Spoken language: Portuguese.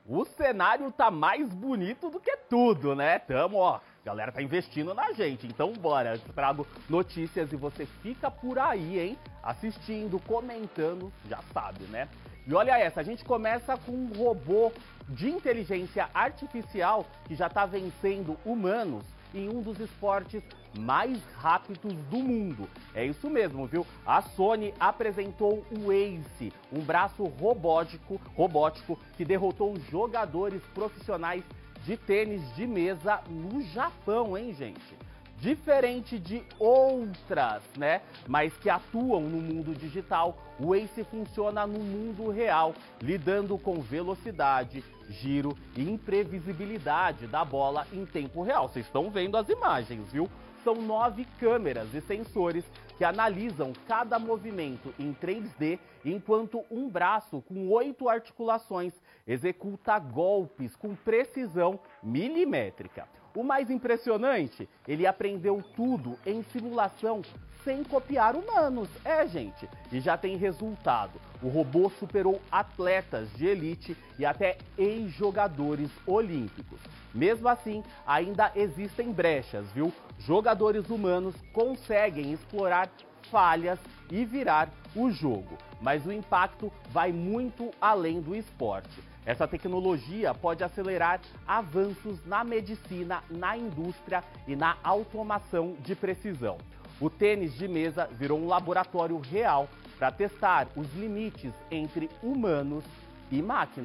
O cenário tá mais bonito do que tudo, né? A galera tá investindo na gente, então bora. Eu trago notícias e você fica por aí, hein? Assistindo, comentando, já sabe, né? E olha essa, a gente começa com um robô de inteligência artificial que já tá vencendo humanos em um dos esportes mais rápidos do mundo. É isso mesmo, viu? A Sony apresentou o Ace, um braço robótico que derrotou jogadores profissionais de tênis de mesa no Japão, hein, gente? Diferente de outras, né? Mas que atuam no mundo digital, o Ace funciona no mundo real, lidando com velocidade, giro e imprevisibilidade da bola em tempo real. Vocês estão vendo as imagens, viu? São 9 câmeras e sensores que analisam cada movimento em 3D, enquanto um braço com 8 articulações executa golpes com precisão milimétrica. O mais impressionante, ele aprendeu tudo em simulação sem copiar humanos. Gente, e já tem resultado. O robô superou atletas de elite e até ex-jogadores olímpicos. Mesmo assim, ainda existem brechas, viu? Jogadores humanos conseguem explorar falhas e virar o jogo, mas o impacto vai muito além do esporte. Essa tecnologia pode acelerar avanços na medicina, na indústria e na automação de precisão. O tênis de mesa virou um laboratório real para testar os limites entre humanos e máquinas.